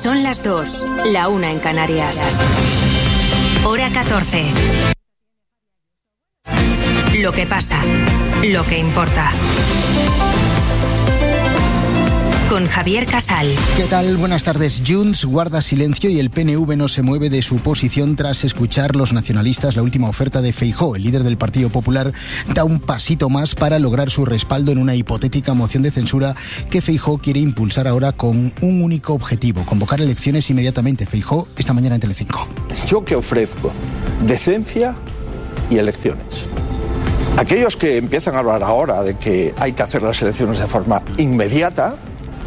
Son las 2, la 1 en Canarias. Hora 14. Lo que pasa, lo que importa. Con Javier Casal. ¿Qué tal? Buenas tardes. Junts guarda silencio y el PNV no se mueve de su posición tras escuchar los nacionalistas la última oferta de Feijóo. El líder del Partido Popular da un pasito más para lograr su respaldo en una hipotética moción de censura que Feijóo quiere impulsar ahora con un único objetivo: convocar elecciones inmediatamente. Feijóo esta mañana en Telecinco. Yo que ofrezco decencia y elecciones. Aquellos que empiezan a hablar ahora de que hay que hacer las elecciones de forma inmediata,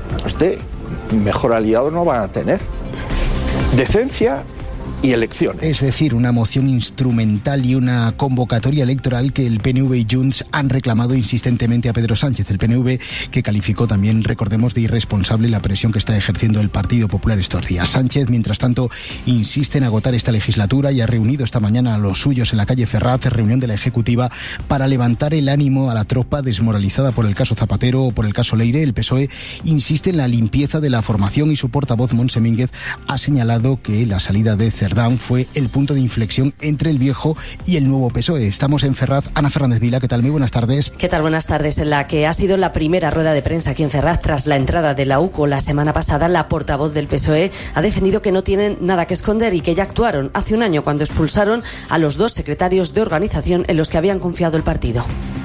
mejor aliado no van a tener. Decencia y elecciones. Es decir, una moción instrumental y una convocatoria electoral que el PNV y Junts han reclamado insistentemente a Pedro Sánchez. El PNV que calificó también, recordemos, de irresponsable la presión que está ejerciendo el Partido Popular estos días. Sánchez, mientras tanto, insiste en agotar esta legislatura y ha reunido esta mañana a los suyos en la calle Ferraz, reunión de la Ejecutiva, para levantar el ánimo a la tropa desmoralizada por el caso Zapatero o por el caso Leire. El PSOE insiste en la limpieza de la formación y su portavoz, Montse Mínguez, ha señalado que la salida de Cerdán fue el punto de inflexión entre el viejo y el nuevo PSOE. Estamos en Ferraz. Ana Fernández Vila, ¿qué tal? Muy buenas tardes. ¿Qué tal? Buenas tardes. En la que ha sido la primera rueda de prensa aquí en Ferraz tras la entrada de la UCO la semana pasada, la portavoz del PSOE ha defendido que no tienen nada que esconder y que ya actuaron hace un año cuando expulsaron a los 2 secretarios de organización en los que habían confiado el partido.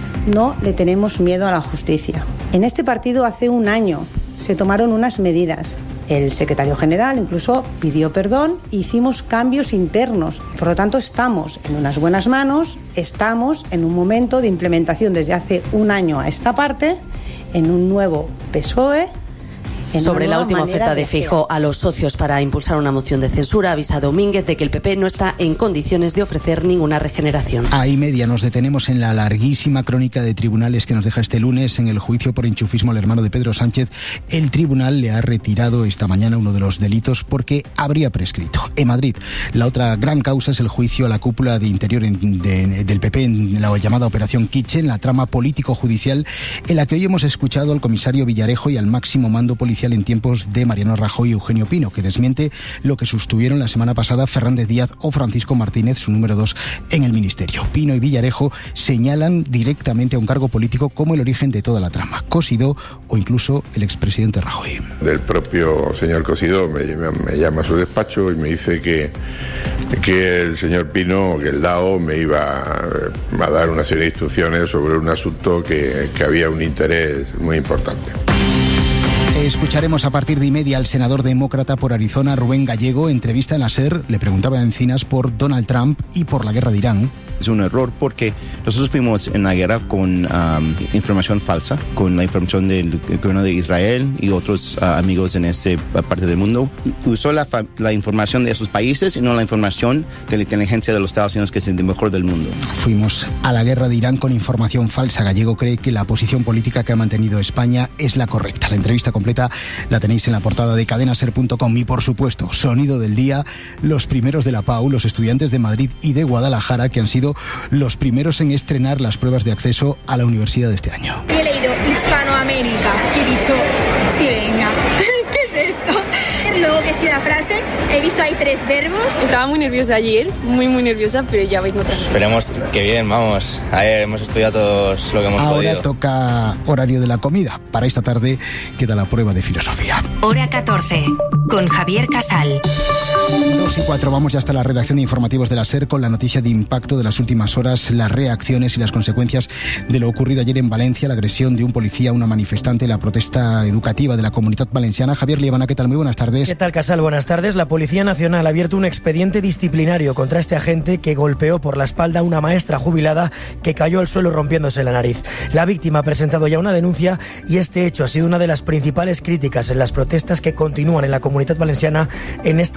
No le tenemos miedo a la justicia. En este partido hace un año se tomaron unas medidas. El secretario general incluso pidió perdón, hicimos cambios internos. Por lo tanto, estamos en unas buenas manos, estamos en un momento de implementación desde hace un año a esta parte, en un nuevo PSOE. Sobre la última oferta de Feijóo a los socios para impulsar una moción de censura, ha avisado Mínguez de que el PP no está en condiciones de ofrecer ninguna regeneración. A y media nos detenemos en la larguísima crónica de tribunales que nos deja este lunes en el juicio por enchufismo al hermano de Pedro Sánchez. El tribunal le ha retirado esta mañana uno de los delitos porque habría prescrito. En Madrid, la otra gran causa es el juicio a la cúpula de interior del PP en la llamada Operación Kitchen, la trama político-judicial en la que hoy hemos escuchado al comisario Villarejo y al máximo mando policial en tiempos de Mariano Rajoy y Eugenio Pino, que desmiente lo que sostuvieron la semana pasada Fernández Díaz o Francisco Martínez, su número 2 en el ministerio. Pino y Villarejo señalan directamente a un cargo político como el origen de toda la trama, Cosidó o incluso el expresidente Rajoy. Del propio señor Cosidó me llama a su despacho y me dice que el señor Pino, que el DAO, me iba a dar una serie de instrucciones sobre un asunto que había un interés muy importante. Escucharemos a partir de y media al senador demócrata por Arizona, Rubén Gallego. Entrevista en la SER, le preguntaba a Encinas por Donald Trump y por la guerra de Irán. Es un error porque nosotros fuimos en la guerra con información falsa, con la información del gobierno de Israel y otros amigos en esa parte del mundo. Usó la información de esos países y no la información de la inteligencia de los Estados Unidos, que es el mejor del mundo. Fuimos a la guerra de Irán con información falsa. Gallego cree que la posición política que ha mantenido España es la correcta. La entrevista completa la tenéis en la portada de cadenaser.com y, por supuesto, sonido del día, los primeros de la PAU, los estudiantes de Madrid y de Guadalajara, que han sido los primeros en estrenar las pruebas de acceso a la universidad de este año. He leído Hispanoamérica y he dicho, sí, venga, ¿qué es esto? Luego que sí la frase, he visto ahí 3 verbos. Estaba muy nerviosa ayer, muy nerviosa, pero ya vengo otra vez. Esperemos que bien, vamos. A ver, hemos estudiado todos lo que hemos podido. Ahora toca horario de la comida. Para esta tarde queda la prueba de filosofía. Hora 14, con Javier Casal. 2:04, vamos ya hasta la redacción de informativos de la SER con la noticia de impacto de las últimas horas, las reacciones y las consecuencias de lo ocurrido ayer en Valencia, la agresión de un policía a una manifestante, la protesta educativa de la Comunidad Valenciana. Javier Liebana, ¿qué tal? Muy buenas tardes. ¿Qué tal, Casal? Buenas tardes. La Policía Nacional ha abierto un expediente disciplinario contra este agente que golpeó por la espalda a una maestra jubilada que cayó al suelo rompiéndose la nariz. La víctima ha presentado ya una denuncia y este hecho ha sido una de las principales críticas en las protestas que continúan en la Comunidad Valenciana en esta cuarta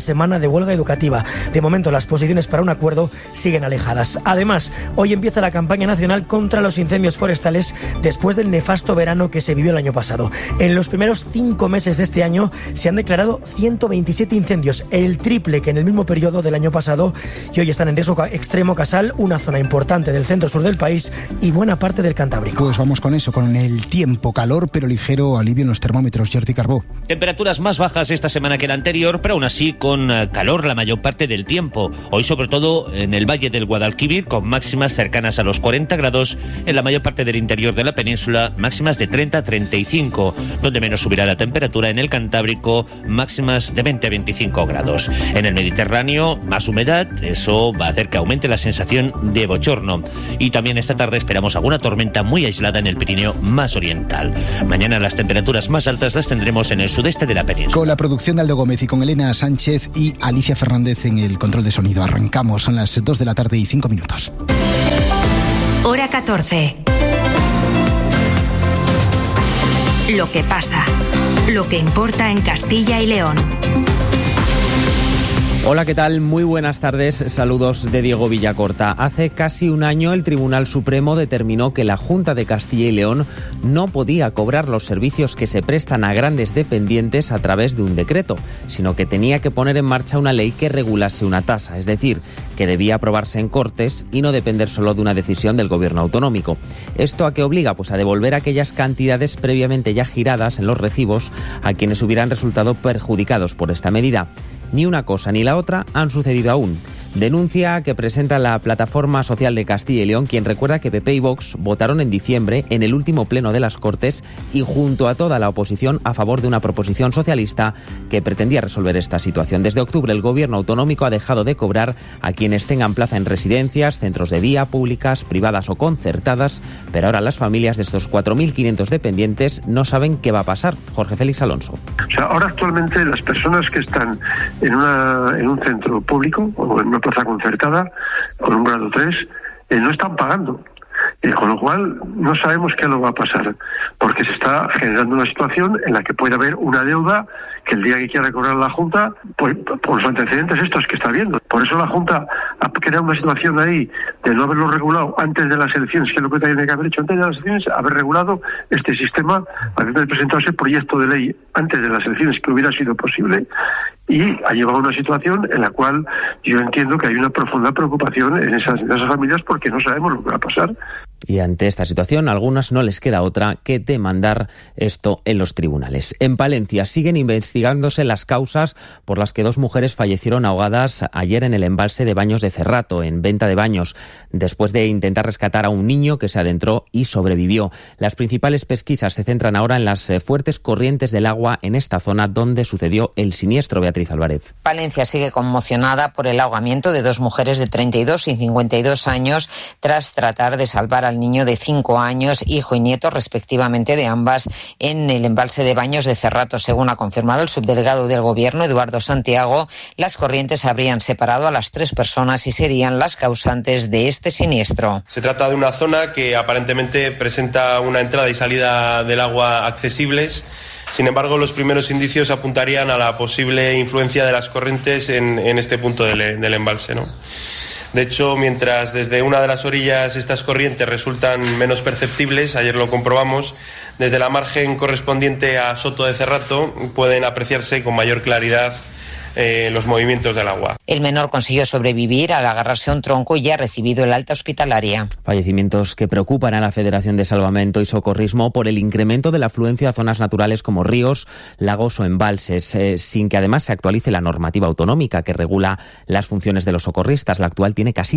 semana de huelga educativa. De momento, las posiciones para un acuerdo siguen alejadas. Además, hoy empieza la campaña nacional contra los incendios forestales después del nefasto verano que se vivió el año pasado. En los primeros 5 meses de este año se han declarado 127 incendios, el triple que en el mismo periodo del año pasado, y hoy están en riesgo extremo Casal, una zona importante del centro-sur del país y buena parte del Cantábrico. Pues vamos con eso, con el tiempo, calor pero ligero alivio en los termómetros. Jordi Carbó. Temperaturas más bajas esta semana que la anterior, pero aún así con calor la mayor parte del tiempo. Hoy sobre todo en el Valle del Guadalquivir, con máximas cercanas a los 40 grados, en la mayor parte del interior de la península, máximas de 30 a 35, donde menos subirá la temperatura en el Cantábrico, máximas de 20 a 25 grados. En el Mediterráneo, más humedad, eso va a hacer que aumente la sensación de bochorno. Y también esta tarde esperamos alguna tormenta muy aislada en el Pirineo más oriental. Mañana las temperaturas más altas las tendremos en el sudeste de la península. Con la producción de Aldo Gómez y con Elena Sánchez y Alicia Fernández en el control de sonido. Arrancamos, son las 2 de la tarde y 5 minutos. Hora 14. Lo que pasa, lo que importa en Castilla y León. Hola, ¿qué tal? Muy buenas tardes. Saludos de Diego Villacorta. Hace casi un año el Tribunal Supremo determinó que la Junta de Castilla y León no podía cobrar los servicios que se prestan a grandes dependientes a través de un decreto, sino que tenía que poner en marcha una ley que regulase una tasa, es decir, que debía aprobarse en Cortes y no depender solo de una decisión del Gobierno autonómico. ¿Esto a qué obliga? Pues a devolver aquellas cantidades previamente ya giradas en los recibos a quienes hubieran resultado perjudicados por esta medida. Ni una cosa ni la otra han sucedido aún. Denuncia que presenta la Plataforma Social de Castilla y León, quien recuerda que PP y Vox votaron en diciembre en el último pleno de las Cortes y junto a toda la oposición a favor de una proposición socialista que pretendía resolver esta situación. Desde octubre el Gobierno autonómico ha dejado de cobrar a quienes tengan plaza en residencias, centros de día, públicas, privadas o concertadas, pero ahora las familias de estos 4.500 dependientes no saben qué va a pasar. Jorge Félix Alonso. O sea, ahora actualmente las personas que están en un centro público o en una plaza concertada con un grado 3 no están pagando. Con lo cual no sabemos qué lo va a pasar, porque se está generando una situación en la que puede haber una deuda que el día que quiera cobrar la Junta, pues por los antecedentes estos que está viendo. Por eso la Junta ha creado una situación ahí de no haberlo regulado antes de las elecciones, que es lo que tiene que haber hecho antes de las elecciones, haber regulado este sistema, haber presentado ese proyecto de ley antes de las elecciones, que hubiera sido posible, y ha llevado a una situación en la cual yo entiendo que hay una profunda preocupación en esas familias porque no sabemos lo que va a pasar. Y ante esta situación, a algunas no les queda otra que demandar esto en los tribunales. En Palencia siguen investigándose las causas por las que 2 mujeres fallecieron ahogadas ayer en el embalse de Baños de Cerrato, en Venta de Baños, después de intentar rescatar a un niño que se adentró y sobrevivió. Las principales pesquisas se centran ahora en las fuertes corrientes del agua en esta zona donde sucedió el siniestro. Beatriz Álvarez. Palencia sigue conmocionada por el ahogamiento de 2 mujeres de 32 y 52 años tras tratar de salvar al niño de 5 años, hijo y nieto respectivamente de ambas, en el embalse de Baños de Cerrato. Según ha confirmado el subdelegado del Gobierno, Eduardo Santiago, las corrientes habrían separado a las 3 personas y serían las causantes de este siniestro. Se trata de una zona que aparentemente presenta una entrada y salida del agua accesibles. Sin embargo, los primeros indicios apuntarían a la posible influencia de las corrientes en este punto del embalse, ¿no? De hecho, mientras desde una de las orillas estas corrientes resultan menos perceptibles, ayer lo comprobamos, desde la margen correspondiente a Soto de Cerrato pueden apreciarse con mayor claridad los movimientos del agua. El menor consiguió sobrevivir al agarrarse a un tronco y ya ha recibido el alta hospitalaria. Fallecimientos que preocupan a la Federación de Salvamento y Socorrismo por el incremento de la afluencia a zonas naturales como ríos, lagos o embalses, sin que además se actualice la normativa autonómica que regula las funciones de los socorristas. La actual tiene casi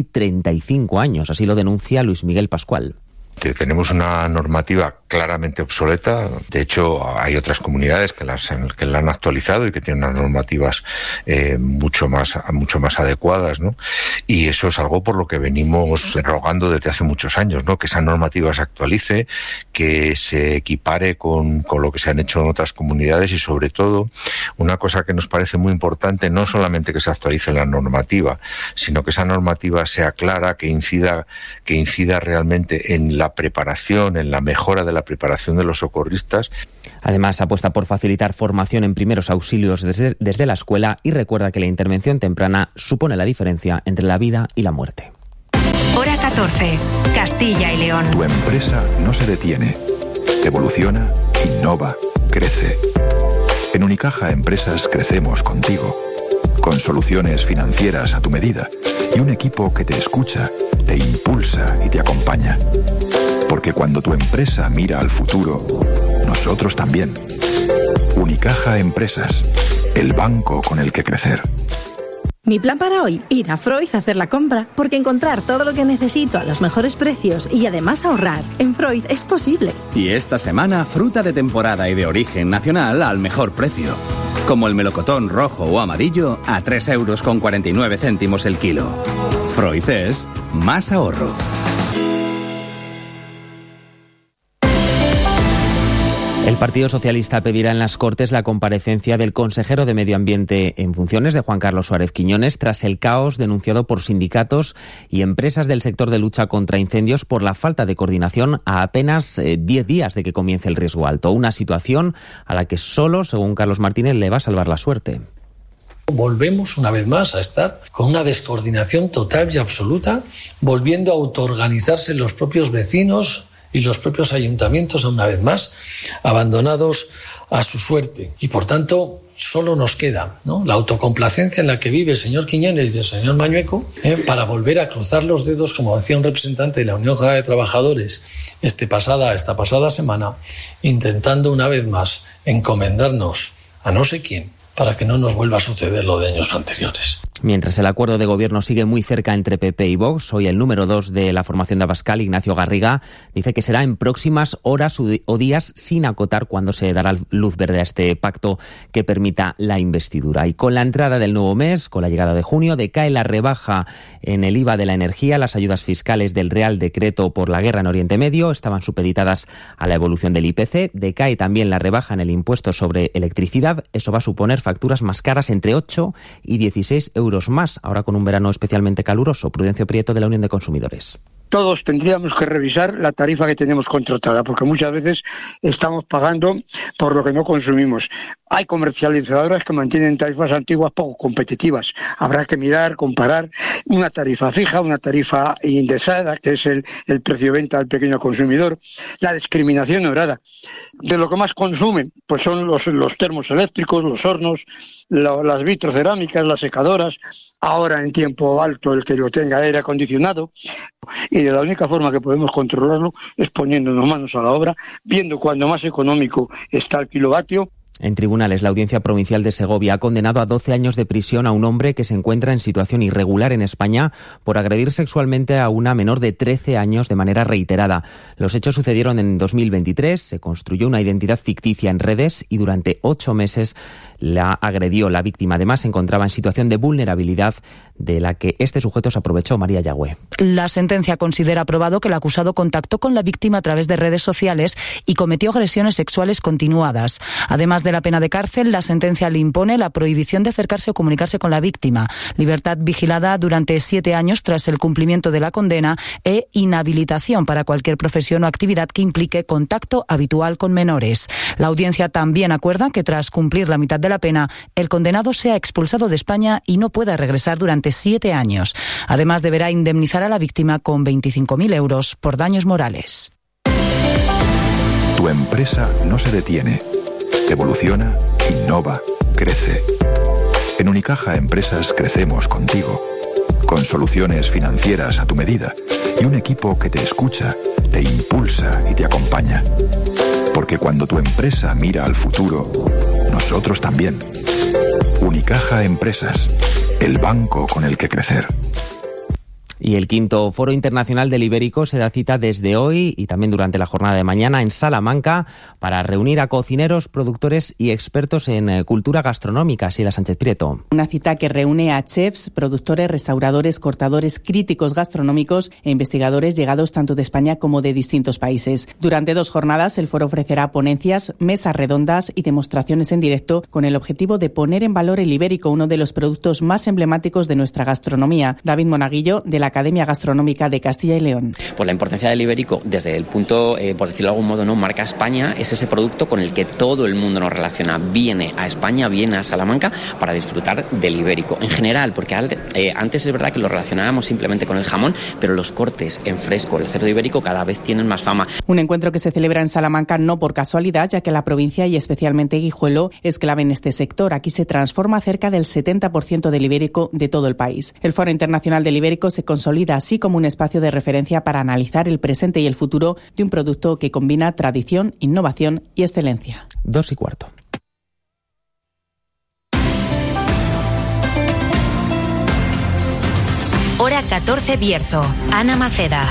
35 años, así lo denuncia Luis Miguel Pascual. Tenemos una normativa claramente obsoleta. De hecho, hay otras comunidades que la han actualizado y que tienen unas normativas mucho más adecuadas, ¿no? Y eso es algo por lo que venimos rogando desde hace muchos años, ¿no? Que esa normativa se actualice, que se equipare con lo que se han hecho en otras comunidades y, sobre todo, una cosa que nos parece muy importante, no solamente que se actualice la normativa, sino que esa normativa sea clara, que incida realmente en la la preparación, en la mejora de la preparación de los socorristas. Además, apuesta por facilitar formación en primeros auxilios desde la escuela y recuerda que la intervención temprana supone la diferencia entre la vida y la muerte. Hora 14. Castilla y León. Tu empresa no se detiene. Evoluciona, innova, crece. En Unicaja Empresas crecemos contigo, con soluciones financieras a tu medida y un equipo que te escucha, te impulsa y te acompaña. Porque cuando tu empresa mira al futuro, nosotros también. Unicaja Empresas, el banco con el que crecer. Mi plan para hoy, ir a Freud a hacer la compra, porque encontrar todo lo que necesito a los mejores precios y además ahorrar en Freud es posible. Y esta semana, fruta de temporada y de origen nacional al mejor precio. Como el melocotón rojo o amarillo a 3,49 € el kilo. Freud es más ahorro. El Partido Socialista pedirá en las Cortes la comparecencia del consejero de Medio Ambiente en funciones de Juan Carlos Suárez Quiñones tras el caos denunciado por sindicatos y empresas del sector de lucha contra incendios por la falta de coordinación a apenas 10 días de que comience el riesgo alto. Una situación a la que solo, según Carlos Martínez, le va a salvar la suerte. Volvemos una vez más a estar con una descoordinación total y absoluta, volviendo a autoorganizarse los propios vecinos y los propios ayuntamientos, una vez más, abandonados a su suerte. Y por tanto, solo nos queda, ¿no?, la autocomplacencia en la que vive el señor Quiñones y el señor Mañueco, para volver a cruzar los dedos, como decía un representante de la Unión General de Trabajadores esta pasada semana, intentando una vez más encomendarnos a no sé quién para que no nos vuelva a suceder lo de años anteriores. Mientras el acuerdo de gobierno sigue muy cerca entre PP y Vox, hoy el número 2 de la formación de Abascal, Ignacio Garriga, dice que será en próximas horas o días, sin acotar cuándo se dará luz verde a este pacto que permita la investidura. Y con la entrada del nuevo mes, con la llegada de junio, decae la rebaja en el IVA de la energía. Las ayudas fiscales del Real Decreto por la guerra en Oriente Medio estaban supeditadas a la evolución del IPC. Decae también la rebaja en el impuesto sobre electricidad. Eso va a suponer facturas más caras, entre 8 y 16 euros más, ahora con un verano especialmente caluroso. Prudencio Prieto, de la Unión de Consumidores. Todos tendríamos que revisar la tarifa que tenemos contratada, porque muchas veces estamos pagando por lo que no consumimos. Hay comercializadoras que mantienen tarifas antiguas poco competitivas. Habrá que mirar, comparar una tarifa fija, una tarifa indexada, que es el precio de venta al pequeño consumidor. La discriminación obrera. De lo que más consumen, pues son los termos eléctricos, los hornos, las vitrocerámicas, las secadoras. Ahora en tiempo alto el que lo tenga aire acondicionado, y de la única forma que podemos controlarlo es poniéndonos manos a la obra, viendo cuándo más económico está el kilovatio. En tribunales, la Audiencia Provincial de Segovia ha condenado a 12 años de prisión a un hombre que se encuentra en situación irregular en España por agredir sexualmente a una menor de 13 años de manera reiterada. Los hechos sucedieron en 2023, se construyó una identidad ficticia en redes y durante 8 meses la agredió. La víctima además se encontraba en situación de vulnerabilidad de la que este sujeto se aprovechó. María Yagüe. La sentencia considera probado que el acusado contactó con la víctima a través de redes sociales y cometió agresiones sexuales continuadas. Además de la pena de cárcel, la sentencia le impone la prohibición de acercarse o comunicarse con la víctima, libertad vigilada durante 7 años tras el cumplimiento de la condena e inhabilitación para cualquier profesión o actividad que implique contacto habitual con menores. La audiencia también acuerda que tras cumplir la mitad de la pena, el condenado sea expulsado de España y no pueda regresar durante 7 años. Además, deberá indemnizar a la víctima con 25.000 euros por daños morales. Tu empresa no se detiene. Evoluciona, innova, crece. En Unicaja Empresas crecemos contigo, con soluciones financieras a tu medida y un equipo que te escucha, te impulsa y te acompaña. Porque cuando tu empresa mira al futuro, nosotros también. Unicaja Empresas, el banco con el que crecer. Y el 5º Foro Internacional del Ibérico se da cita desde hoy y también durante la jornada de mañana en Salamanca para reunir a cocineros, productores y expertos en cultura gastronómica. Sila Sánchez Prieto. Una cita que reúne a chefs, productores, restauradores, cortadores, críticos gastronómicos e investigadores llegados tanto de España como de distintos países. Durante 2 jornadas el foro ofrecerá ponencias, mesas redondas y demostraciones en directo con el objetivo de poner en valor el ibérico, uno de los productos más emblemáticos de nuestra gastronomía. David Monaguillo, de la Academia Gastronómica de Castilla y León. Pues la importancia del ibérico, desde el punto, por decirlo de algún modo, no marca España, es ese producto con el que todo el mundo nos relaciona. Viene a España, viene a Salamanca para disfrutar del ibérico. En general, porque antes es verdad que lo relacionábamos simplemente con el jamón, pero los cortes en fresco, el cerdo ibérico, cada vez tienen más fama. Un encuentro que se celebra en Salamanca no por casualidad, ya que la provincia y especialmente Guijuelo es clave en este sector. Aquí se transforma cerca del 70% del ibérico de todo el país. El Foro Internacional del Ibérico se consolida así como un espacio de referencia para analizar el presente y el futuro de un producto que combina tradición, innovación y excelencia. 2:15. Hora 14 Bierzo. Ana Maceda.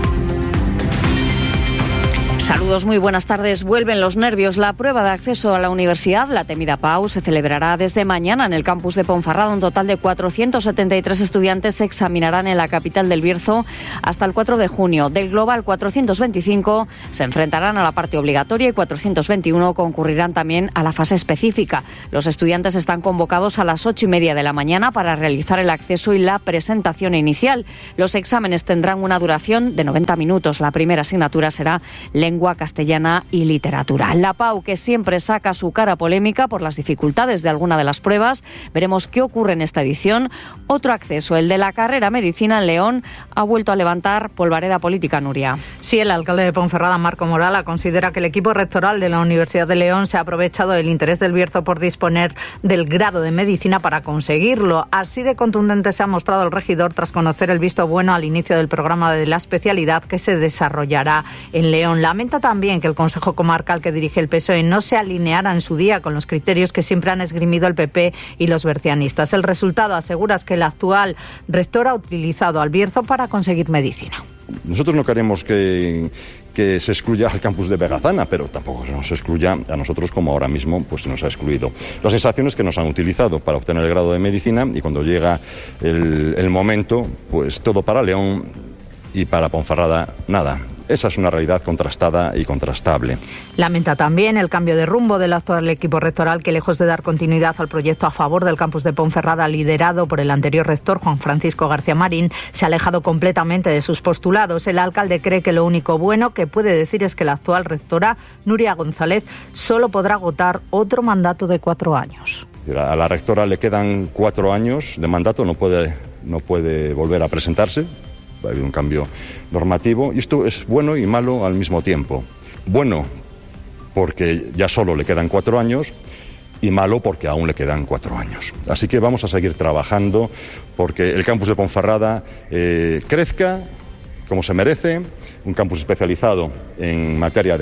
Saludos, muy buenas tardes. Vuelven los nervios. La prueba de acceso a la universidad, la temida PAU, se celebrará desde mañana en el campus de Ponferrada. Un total de 473 estudiantes se examinarán en la capital del Bierzo hasta el 4 de junio. Del global, 425 se enfrentarán a la parte obligatoria y 421 concurrirán también a la fase específica. Los estudiantes están convocados a las 8:30 de la mañana para realizar el acceso y la presentación inicial. Los exámenes tendrán una duración de 90 minutos. La primera asignatura será lengua castellana y literatura. La PAU, que siempre saca su cara polémica por las dificultades de alguna de las pruebas. Veremos qué ocurre en esta edición. Otro acceso, el de la carrera Medicina en León, ha vuelto a levantar polvareda política, Nuria. Sí, el alcalde de Ponferrada, Marco Morala, considera que el equipo rectoral de la Universidad de León se ha aprovechado del interés del Bierzo por disponer del grado de Medicina para conseguirlo. Así de contundente se ha mostrado el regidor tras conocer el visto bueno al inicio del programa de la especialidad que se desarrollará en León. Lamenta también que el Consejo Comarcal que dirige el PSOE no se alineara en su día con los criterios que siempre han esgrimido el PP y los bercianistas. El resultado, asegura, es que el actual rector ha utilizado al Bierzo para conseguir medicina. Nosotros no queremos que se excluya al campus de Vegazana, pero tampoco se nos excluya a nosotros como ahora mismo pues se nos ha excluido. La sensación es que nos han utilizado para obtener el grado de medicina y cuando llega el momento, pues todo para León y para Ponferrada nada. Esa es una realidad contrastada y contrastable. Lamenta también el cambio de rumbo del actual equipo rectoral que, lejos de dar continuidad al proyecto a favor del campus de Ponferrada liderado por el anterior rector Juan Francisco García Marín, se ha alejado completamente de sus postulados. El alcalde cree que lo único bueno que puede decir es que la actual rectora, Nuria González, solo podrá agotar otro mandato de 4 años. A la rectora le quedan 4 años de mandato, no puede volver a presentarse. Ha habido un cambio normativo y esto es bueno y malo al mismo tiempo. Bueno porque ya solo le quedan 4 años y malo porque aún le quedan 4 años. Así que vamos a seguir trabajando porque el campus de Ponferrada crezca como se merece, un campus especializado en materia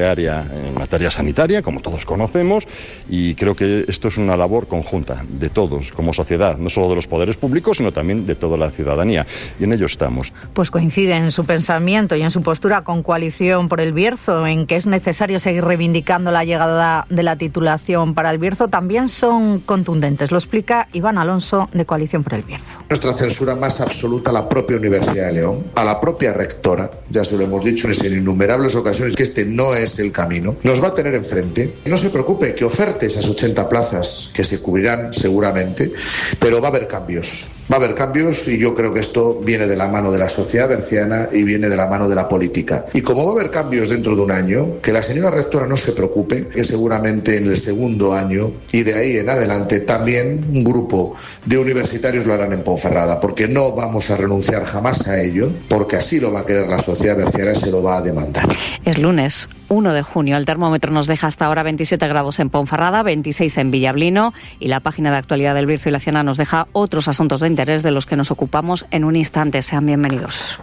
sanitaria, como todos conocemos, y creo que esto es una labor conjunta de todos, como sociedad, no solo de los poderes públicos, sino también de toda la ciudadanía, y en ello estamos. Pues coincide en su pensamiento y en su postura con Coalición por el Bierzo, en que es necesario seguir reivindicando la llegada de la titulación para el Bierzo, también son contundentes. Lo explica Iván Alonso, de Coalición por el Bierzo. Nuestra censura más absoluta a la propia Universidad de León, a la propia rectora, ya se lo hemos dicho en innumerables ocasiones que este no es el camino, nos va a tener enfrente. No se preocupe que oferte esas 80 plazas que se cubrirán seguramente, pero va a haber cambios. Va a haber cambios y yo creo que esto viene de la mano de la sociedad berciana y viene de la mano de la política. Y como va a haber cambios dentro de un año, que la señora rectora no se preocupe, que seguramente en el segundo año y de ahí en adelante también un grupo de universitarios lo harán en Ponferrada, porque no vamos a renunciar jamás a ello, porque así lo va a querer la sociedad berciana y se lo va a demandar. Es lunes 1 de junio. El termómetro nos deja hasta ahora 27 grados en Ponferrada, 26 en Villablino, y la página de actualidad del Bierzo y la Ciana nos deja otros asuntos de interés de los que nos ocupamos en un instante. Sean bienvenidos.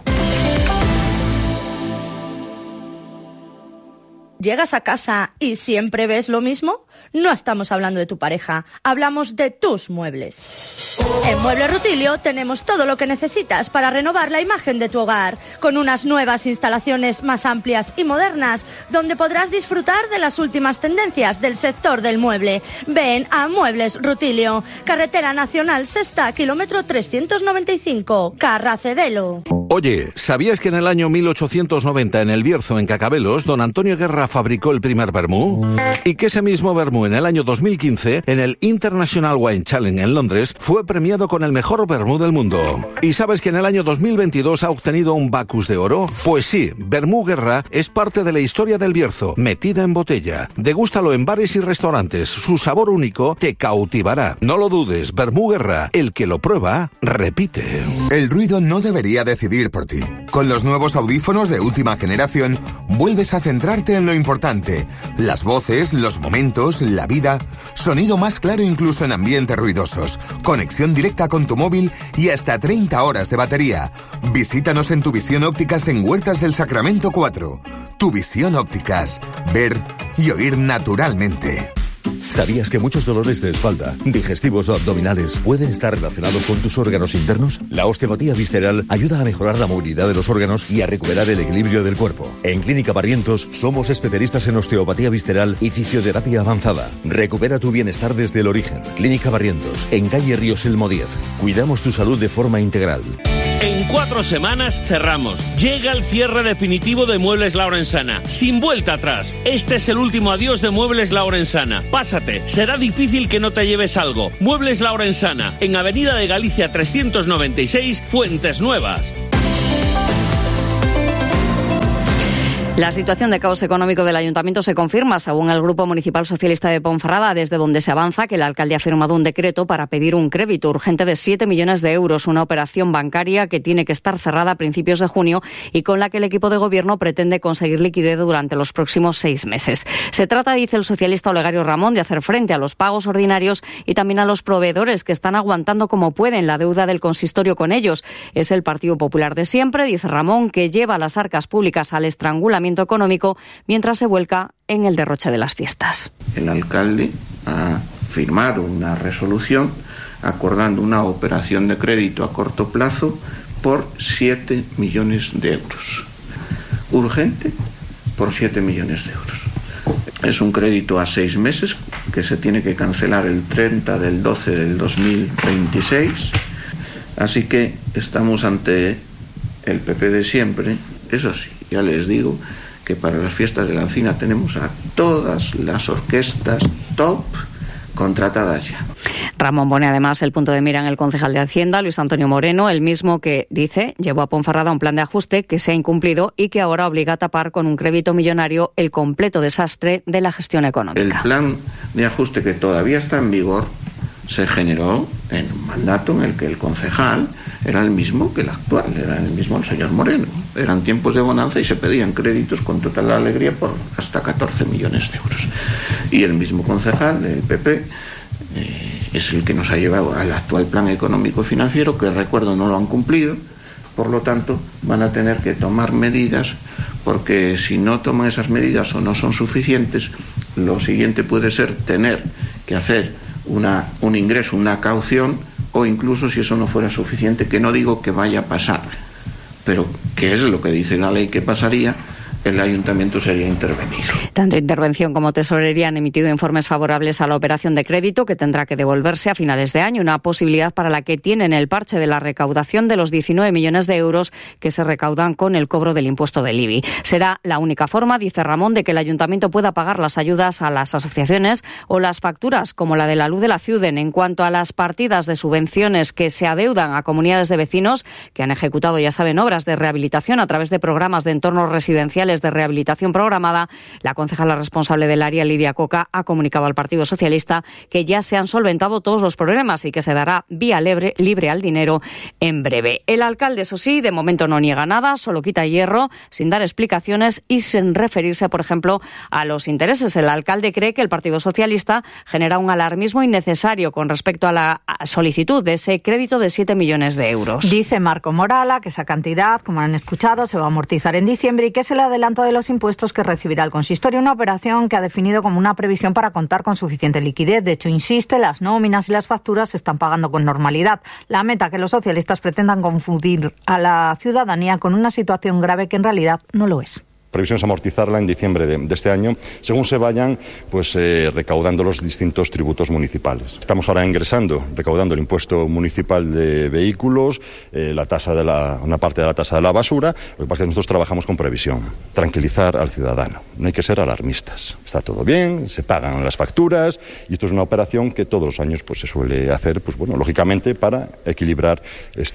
¿Llegas a casa y siempre ves lo mismo? No estamos hablando de tu pareja, hablamos de tus muebles. En Muebles Rutilio tenemos todo lo que necesitas para renovar la imagen de tu hogar, con unas nuevas instalaciones más amplias y modernas, donde podrás disfrutar de las últimas tendencias del sector del mueble. Ven a Muebles Rutilio, Carretera Nacional Sexta, kilómetro 395, Carracedelo. Oye, ¿sabías que en el año 1890 en el Bierzo, en Cacabelos, don Antonio Guerra fabricó el primer vermú? Y que ese mismo vermú vermú en el año 2015, en el International Wine Challenge en Londres, fue premiado con el mejor vermú del mundo. ¿Y sabes que en el año 2022 ha obtenido un Bacchus de oro? Pues sí, Vermú Guerra es parte de la historia del Bierzo, metida en botella. Degústalo en bares y restaurantes. Su sabor único te cautivará. No lo dudes, Vermú Guerra, el que lo prueba, repite. El ruido no debería decidir por ti. Con los nuevos audífonos de última generación, vuelves a centrarte en lo importante. Las voces, los momentos, la vida. Sonido más claro incluso en ambientes ruidosos. Conexión directa con tu móvil y hasta 30 horas de batería. Visítanos en Tu Visión Ópticas en Huertas del Sacramento 4. Tu Visión Ópticas. Ver y oír naturalmente. ¿Sabías que muchos dolores de espalda, digestivos o abdominales pueden estar relacionados con tus órganos internos? La osteopatía visceral ayuda a mejorar la movilidad de los órganos y a recuperar el equilibrio del cuerpo. En Clínica Barrientos somos especialistas en osteopatía visceral y fisioterapia avanzada. Recupera tu bienestar desde el origen. Clínica Barrientos, en calle Ríos Elmo 10. Cuidamos tu salud de forma integral. En 4 semanas cerramos. Llega el cierre definitivo de Muebles Laurensana. Sin vuelta atrás. Este es el último adiós de Muebles Laurensana. Pásate. Será difícil que no te lleves algo. Muebles Laurensana. En Avenida de Galicia 396, Fuentes Nuevas. La situación de caos económico del Ayuntamiento se confirma, según el Grupo Municipal Socialista de Ponferrada, desde donde se avanza que el alcalde ha firmado un decreto para pedir un crédito urgente de 7 millones de euros, una operación bancaria que tiene que estar cerrada a principios de junio y con la que el equipo de gobierno pretende conseguir liquidez durante los próximos 6 meses. Se trata, dice el socialista Olegario Ramón, de hacer frente a los pagos ordinarios y también a los proveedores que están aguantando como pueden la deuda del consistorio con ellos. Es el Partido Popular de siempre, dice Ramón, que lleva las arcas públicas al estrangulamiento económico mientras se vuelca en el derroche de las fiestas. El alcalde ha firmado una resolución acordando una operación de crédito a corto plazo por 7 millones de euros. Urgente por 7 millones de euros. Es un crédito a 6 meses que se tiene que cancelar el 30 del 12 del 2026. Así que estamos ante el PP de siempre. Eso sí, ya les digo que para las fiestas de la Encina tenemos a todas las orquestas top contratadas ya. Ramón pone además el punto de mira en el concejal de Hacienda, Luis Antonio Moreno, el mismo que, dice, llevó a Ponferrada un plan de ajuste que se ha incumplido y que ahora obliga a tapar con un crédito millonario el completo desastre de la gestión económica. El plan de ajuste que todavía está en vigor se generó en un mandato en el que el concejal era el mismo que el actual, era el mismo el señor Moreno. Eran tiempos de bonanza y se pedían créditos con total alegría por hasta 14 millones de euros. Y el mismo concejal del PP es el que nos ha llevado al actual plan económico financiero, que recuerdo no lo han cumplido, por lo tanto van a tener que tomar medidas, porque si no toman esas medidas o no son suficientes, lo siguiente puede ser tener que hacer un ingreso, una caución, o incluso si eso no fuera suficiente, que no digo que vaya a pasar, pero que es lo que dice la ley que pasaría, el ayuntamiento sería intervenido. Tanto Intervención como Tesorería han emitido informes favorables a la operación de crédito, que tendrá que devolverse a finales de año, una posibilidad para la que tienen el parche de la recaudación de los 19 millones de euros que se recaudan con el cobro del impuesto del IBI. Será la única forma, dice Ramón, de que el ayuntamiento pueda pagar las ayudas a las asociaciones o las facturas, como la de la luz de la Ciuden. En cuanto a las partidas de subvenciones que se adeudan a comunidades de vecinos que han ejecutado, ya saben, obras de rehabilitación a través de programas de entornos residenciales de rehabilitación programada, la concejala responsable del área, Lidia Coca, ha comunicado al Partido Socialista que ya se han solventado todos los problemas y que se dará vía libre al dinero en breve. El alcalde, eso sí, de momento no niega nada, solo quita hierro, sin dar explicaciones y sin referirse, por ejemplo, a los intereses. El alcalde cree que el Partido Socialista genera un alarmismo innecesario con respecto a la solicitud de ese crédito de 7 millones de euros. Dice Marco Morala que esa cantidad, como han escuchado, se va a amortizar en diciembre y que es el adelanto de los impuestos que recibirá el consistorio, una operación que ha definido como una previsión para contar con suficiente liquidez. De hecho, insiste, las nóminas y las facturas se están pagando con normalidad. La meta, que los socialistas pretendan confundir a la ciudadanía con una situación grave que en realidad no lo es. previsión es amortizarla en diciembre de este año, según se vayan recaudando los distintos tributos municipales. Estamos ahora recaudando el impuesto municipal de vehículos, una parte de la tasa de la basura. Lo que pasa es que nosotros trabajamos con previsión, tranquilizar al ciudadano. No hay que ser alarmistas. Está todo bien, se pagan las facturas y esto es una operación que todos los años se suele hacer, lógicamente para equilibrar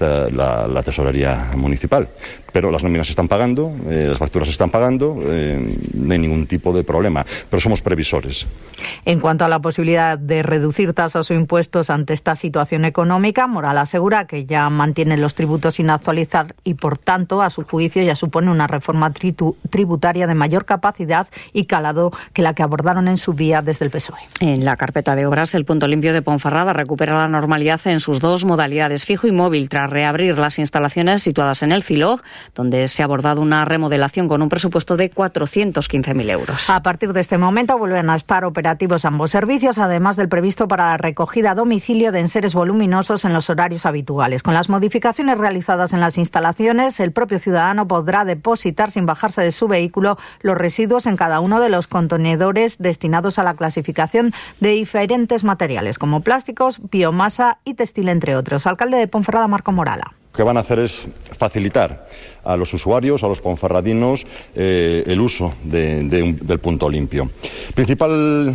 la tesorería municipal. Pero las nóminas se están pagando, las facturas se están pagando, no hay ningún tipo de problema, pero somos previsores. En cuanto a la posibilidad de reducir tasas o impuestos ante esta situación económica, Moral asegura que ya mantiene los tributos sin actualizar y, por tanto, a su juicio ya supone una reforma tributaria de mayor capacidad y calado que la que abordaron en su día desde el PSOE. En la carpeta de obras, el Punto Limpio de Ponferrada recupera la normalidad en sus dos modalidades, fijo y móvil, tras reabrir las instalaciones situadas en el Cilog, donde se ha abordado una remodelación con un presupuesto de 415.000 euros. A partir de este momento vuelven a estar operativos ambos servicios, además del previsto para la recogida a domicilio de enseres voluminosos en los horarios habituales. Con las modificaciones realizadas en las instalaciones, el propio ciudadano podrá depositar sin bajarse de su vehículo los residuos en cada uno de los contenedores destinados a la clasificación de diferentes materiales, como plásticos, biomasa y textil, entre otros. Alcalde de Ponferrada, Marco Morala. Lo que van a hacer es facilitar a los usuarios, a los ponferradinos, el uso del punto limpio. Principal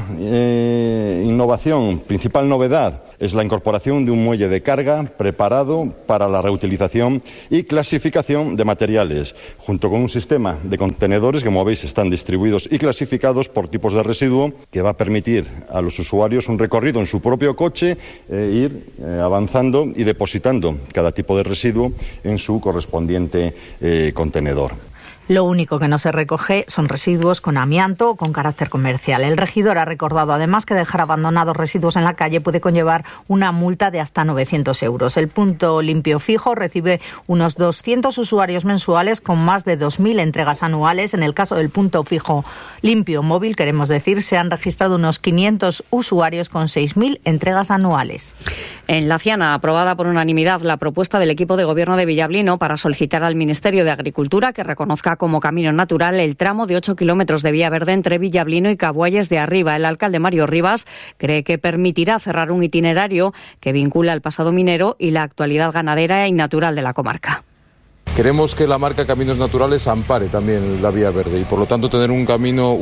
innovación, principal novedad es la incorporación de un muelle de carga preparado para la reutilización y clasificación de materiales, junto con un sistema de contenedores que, como veis, están distribuidos y clasificados por tipos de residuo, que va a permitir a los usuarios un recorrido en su propio coche, ir avanzando y depositando cada tipo de residuo en su correspondiente contenedor. Lo único que no se recoge son residuos con amianto o con carácter comercial. El regidor ha recordado además que dejar abandonados residuos en la calle puede conllevar una multa de hasta 900 euros. El punto limpio fijo recibe unos 200 usuarios mensuales con más de 2.000 entregas anuales. En el caso del punto fijo limpio móvil, queremos decir, se han registrado unos 500 usuarios con 6.000 entregas anuales. En La Ciana, aprobada por unanimidad la propuesta del equipo de gobierno de Villablino para solicitar al Ministerio de Agricultura que reconozca como camino natural el tramo de 8 kilómetros de vía verde entre Villablino y Cabualles de Arriba. El alcalde Mario Rivas cree que permitirá cerrar un itinerario que vincula el pasado minero y la actualidad ganadera y natural de la comarca. Queremos que la marca Caminos Naturales ampare también la vía verde y por lo tanto tener un camino,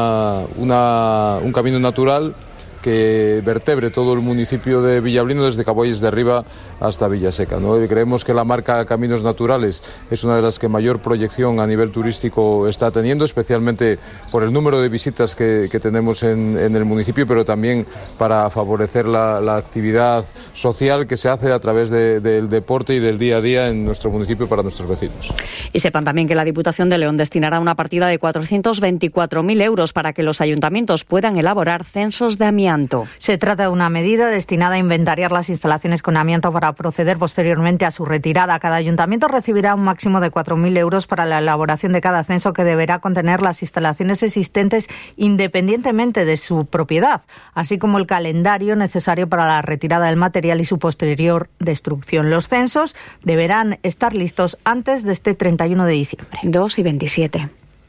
un camino natural que vertebre todo el municipio de Villablino desde Cabualles de Arriba hasta Villaseca, ¿no? Y creemos que la marca Caminos Naturales es una de las que mayor proyección a nivel turístico está teniendo, especialmente por el número de visitas que tenemos en el municipio, pero también para favorecer la actividad social que se hace a través del deporte y del día a día en nuestro municipio para nuestros vecinos. Y sepan también que la Diputación de León destinará una partida de 424.000 euros para que los ayuntamientos puedan elaborar censos de amianto. Se trata de una medida destinada a inventariar las instalaciones con amianto para proceder posteriormente a su retirada. Cada ayuntamiento recibirá un máximo de 4.000 euros para la elaboración de cada censo, que deberá contener las instalaciones existentes independientemente de su propiedad, así como el calendario necesario para la retirada del material y su posterior destrucción. Los censos deberán estar listos antes de este 31 de diciembre. 2:27.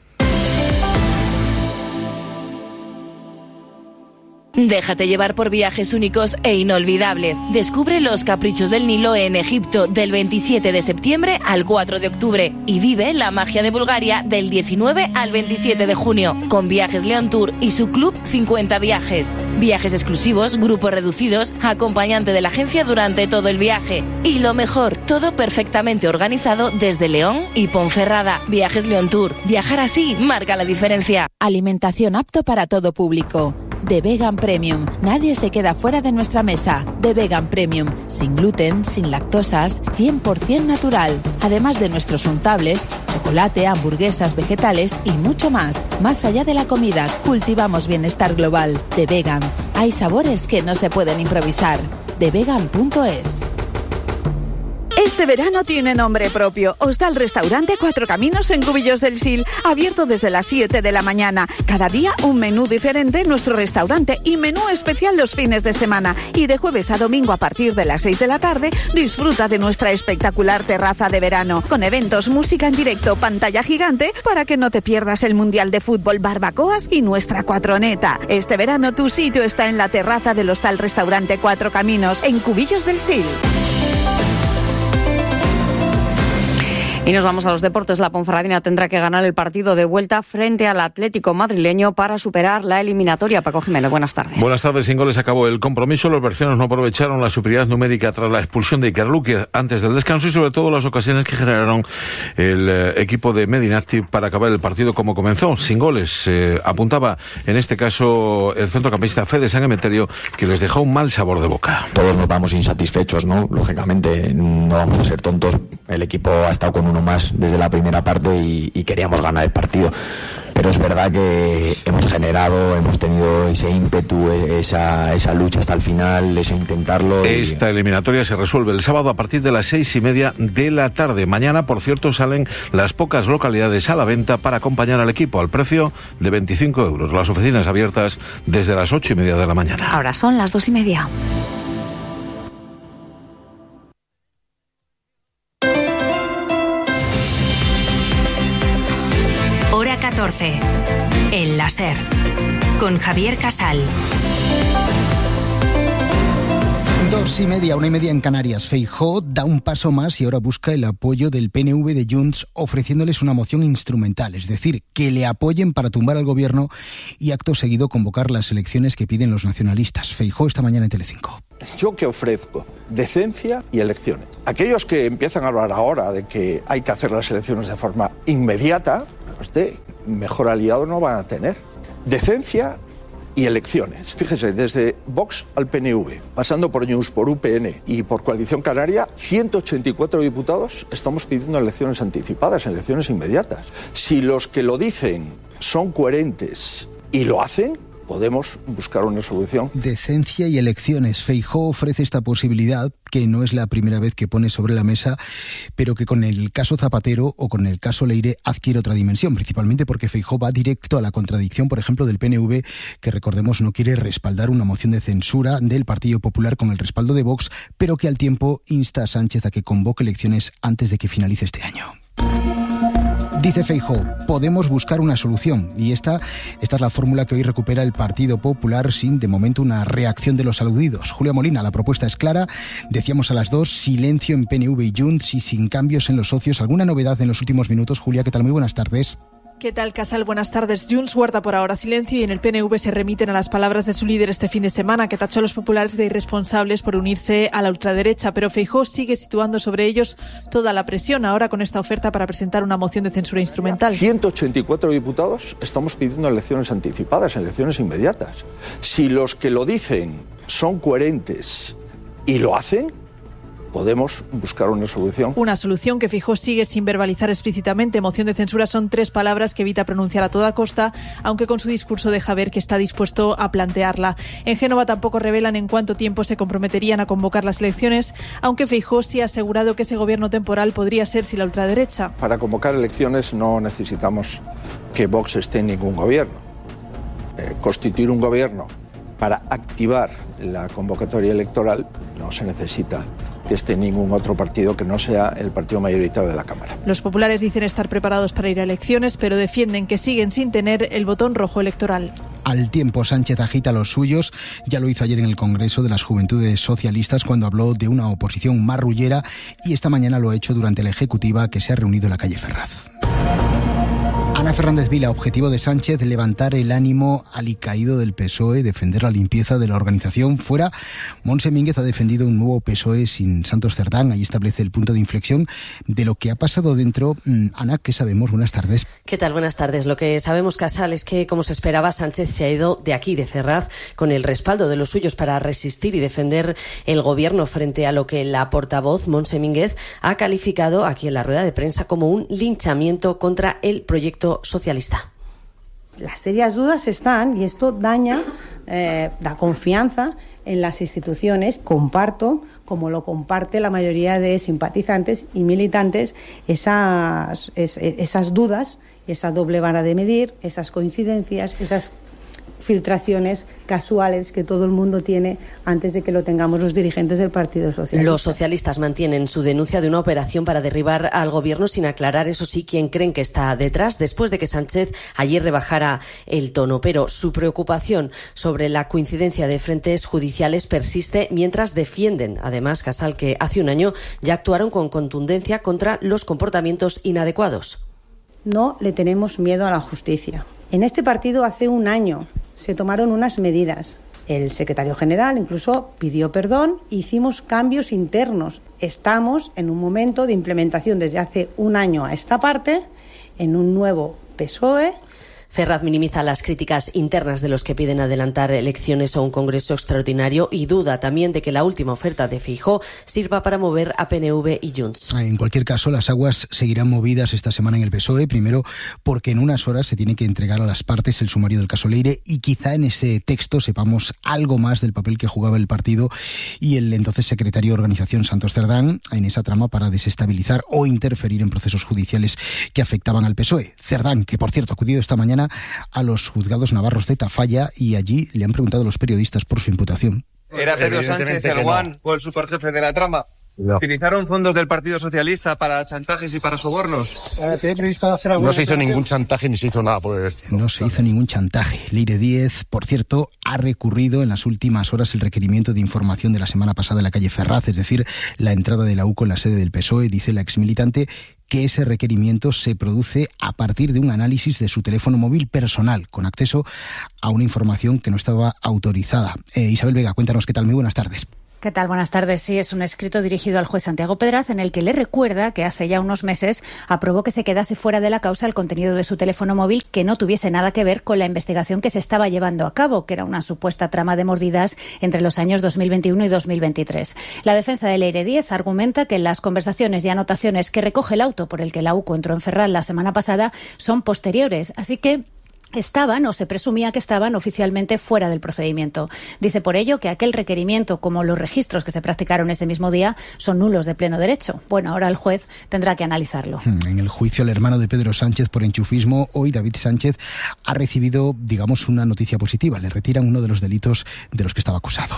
Déjate llevar por viajes únicos e inolvidables. Descubre los caprichos del Nilo en Egipto del 27 de septiembre al 4 de octubre y vive la magia de Bulgaria del 19 al 27 de junio con Viajes León Tour y su Club 50 Viajes. Viajes exclusivos, grupos reducidos, acompañante de la agencia durante todo el viaje. Y lo mejor, todo perfectamente organizado desde León y Ponferrada. Viajes León Tour. Viajar así marca la diferencia. Alimentación apto para todo público. The Vegan Premium. Nadie se queda fuera de nuestra mesa. The Vegan Premium. Sin gluten, sin lactosas, 100% natural. Además de nuestros untables, chocolate, hamburguesas, vegetales y mucho más. Más allá de la comida, cultivamos bienestar global. The Vegan. Hay sabores que no se pueden improvisar. TheVegan.es. Este verano tiene nombre propio. Hostal Restaurante Cuatro Caminos en Cubillos del Sil. Abierto desde las 7 de la mañana. Cada día un menú diferente en nuestro restaurante y menú especial los fines de semana. Y de jueves a domingo a partir de las 6 de la tarde disfruta de nuestra espectacular terraza de verano. Con eventos, música en directo, pantalla gigante para que no te pierdas el Mundial de Fútbol, barbacoas y nuestra cuatroneta. Este verano tu sitio está en la terraza del Hostal Restaurante Cuatro Caminos en Cubillos del Sil. Y nos vamos a los deportes. La Ponferradina tendrá que ganar el partido de vuelta frente al Atlético madrileño para superar la eliminatoria. Paco Jiménez, buenas tardes. Buenas tardes. Sin goles acabó el compromiso. Los bercianos no aprovecharon la superioridad numérica tras la expulsión de Iker Luque antes del descanso y sobre todo las ocasiones que generaron el equipo de Medinacti para acabar el partido como comenzó, sin goles. Apuntaba en este caso el centrocampista Fede San Emeterio, que les dejó un mal sabor de boca. Todos nos vamos insatisfechos, ¿no? Lógicamente no vamos a ser tontos. El equipo ha estado con uno más desde la primera parte y queríamos ganar el partido, pero es verdad que hemos tenido ese ímpetu, esa lucha hasta el final, ese intentarlo. Esta eliminatoria se resuelve el sábado a partir de las 6:30 de la tarde. Mañana, por cierto, salen las pocas localidades a la venta para acompañar al equipo al precio de 25 euros. Las oficinas abiertas desde las 8:30 de la mañana. Ahora son las 2:30. Hora 14. El láser. Con Javier Casal. 2:30, 1:30 en Canarias. Feijóo da un paso más y ahora busca el apoyo del PNV de Junts, ofreciéndoles una moción instrumental, es decir, que le apoyen para tumbar al gobierno y acto seguido convocar las elecciones que piden los nacionalistas. Feijóo esta mañana en Telecinco. ¿Yo qué ofrezco? Decencia y elecciones. Aquellos que empiezan a hablar ahora de que hay que hacer las elecciones de forma inmediata, mejor aliado no van a tener. Decencia y elecciones. Fíjese, desde Vox al PNV, pasando por Junts, por UPN y por Coalición Canaria, 184 diputados estamos pidiendo elecciones anticipadas, elecciones inmediatas. Si los que lo dicen son coherentes y lo hacen, podemos buscar una solución. Decencia y elecciones. Feijóo ofrece esta posibilidad, que no es la primera vez que pone sobre la mesa, pero que con el caso Zapatero o con el caso Leire adquiere otra dimensión, principalmente porque Feijóo va directo a la contradicción, por ejemplo, del PNV, que recordemos no quiere respaldar una moción de censura del Partido Popular con el respaldo de Vox, pero que al tiempo insta a Sánchez a que convoque elecciones antes de que finalice este año. Dice Feijóo, podemos buscar una solución y esta es la fórmula que hoy recupera el Partido Popular sin, de momento, una reacción de los aludidos. Julia Molina, la propuesta es clara, decíamos a las 2, silencio en PNV y Junts y sin cambios en los socios. ¿Alguna novedad en los últimos minutos? Julia, ¿qué tal? Muy buenas tardes. ¿Qué tal, Casal? Buenas tardes. Junts guarda por ahora silencio y en el PNV se remiten a las palabras de su líder este fin de semana, que tachó a los populares de irresponsables por unirse a la ultraderecha, pero Feijóo sigue situando sobre ellos toda la presión ahora con esta oferta para presentar una moción de censura instrumental. 184 diputados estamos pidiendo elecciones anticipadas, elecciones inmediatas. Si los que lo dicen son coherentes y lo hacen, podemos buscar una solución. Una solución que Feijóo sigue sin verbalizar explícitamente. Moción de censura son 3 palabras que evita pronunciar a toda costa, aunque con su discurso deja ver que está dispuesto a plantearla. En Génova tampoco revelan en cuánto tiempo se comprometerían a convocar las elecciones, aunque Feijóo sí ha asegurado que ese gobierno temporal podría ser sin la ultraderecha. Para convocar elecciones no necesitamos que Vox esté en ningún gobierno. Constituir un gobierno para activar la convocatoria electoral no se necesita que esté ningún otro partido que no sea el partido mayoritario de la Cámara. Los populares dicen estar preparados para ir a elecciones, pero defienden que siguen sin tener el botón rojo electoral. Al tiempo, Sánchez agita a los suyos. Ya lo hizo ayer en el Congreso de las Juventudes Socialistas cuando habló de una oposición marrullera y esta mañana lo ha hecho durante la ejecutiva que se ha reunido en la calle Ferraz. Ana Fernández Vila, objetivo de Sánchez, levantar el ánimo alicaído del PSOE, defender la limpieza de la organización. Fuera, Montse Mínguez ha defendido un nuevo PSOE sin Santos Cerdán. Ahí establece el punto de inflexión de lo que ha pasado dentro. Ana, ¿qué sabemos? Buenas tardes. ¿Qué tal? Buenas tardes. Lo que sabemos, Casal, es que, como se esperaba, Sánchez se ha ido de aquí, de Ferraz, con el respaldo de los suyos para resistir y defender el gobierno frente a lo que la portavoz, Montse Mínguez, ha calificado aquí en la rueda de prensa como un linchamiento contra el proyecto socialista. Las serias dudas están y esto daña la confianza en las instituciones. Comparto, como lo comparte la mayoría de simpatizantes y militantes, esas dudas, esa doble vara de medir, esas coincidencias, esas filtraciones casuales que todo el mundo tiene antes de que lo tengamos los dirigentes del Partido Socialista. Los socialistas mantienen su denuncia de una operación para derribar al gobierno sin aclarar, eso sí, quién creen que está detrás, después de que Sánchez ayer rebajara el tono. Pero su preocupación sobre la coincidencia de frentes judiciales persiste, mientras defienden, además, Casal, que hace un año ya actuaron con contundencia contra los comportamientos inadecuados. No le tenemos miedo a la justicia. En este partido hace un año se tomaron unas medidas. El secretario general incluso pidió perdón, hicimos cambios internos. Estamos en un momento de implementación desde hace un año a esta parte, en un nuevo PSOE. Ferraz minimiza las críticas internas de los que piden adelantar elecciones o un congreso extraordinario y duda también de que la última oferta de Feijóo sirva para mover a PNV y Junts. En cualquier caso, las aguas seguirán movidas esta semana en el PSOE, primero porque en unas horas se tiene que entregar a las partes el sumario del caso Leire y quizá en ese texto sepamos algo más del papel que jugaba el partido y el entonces secretario de Organización, Santos Cerdán, en esa trama para desestabilizar o interferir en procesos judiciales que afectaban al PSOE. Cerdán, que por cierto ha acudido esta mañana a los juzgados navarros de Tafalla y allí le han preguntado a los periodistas por su imputación. ¿Era Pedro Sánchez el One o el superjefe de la trama? No. ¿Utilizaron fondos del Partido Socialista para chantajes y para sobornos? No se hizo ningún chantaje ni se hizo nada por el estilo. No se hizo ningún chantaje. Leire Díez, por cierto, ha recurrido en las últimas horas el requerimiento de información de la semana pasada en la calle Ferraz, es decir, la entrada de la UCO en la sede del PSOE, dice la exmilitante, que ese requerimiento se produce a partir de un análisis de su teléfono móvil personal, con acceso a una información que no estaba autorizada. Isabel Vega, cuéntanos qué tal, muy buenas tardes. ¿Qué tal? Buenas tardes. Sí, es un escrito dirigido al juez Santiago Pedraz en el que le recuerda que hace ya unos meses aprobó que se quedase fuera de la causa el contenido de su teléfono móvil que no tuviese nada que ver con la investigación que se estaba llevando a cabo, que era una supuesta trama de mordidas entre los años 2021 y 2023. La defensa de Leire Díez argumenta que las conversaciones y anotaciones que recoge el auto por el que la UCO entró en Ferraz la semana pasada son posteriores, así que estaban, o se presumía que estaban, oficialmente fuera del procedimiento. Dice por ello que aquel requerimiento, como los registros que se practicaron ese mismo día, son nulos de pleno derecho. Bueno, ahora el juez tendrá que analizarlo. En el juicio al hermano de Pedro Sánchez por enchufismo, hoy David Sánchez ha recibido, digamos, una noticia positiva. Le retiran uno de los delitos de los que estaba acusado.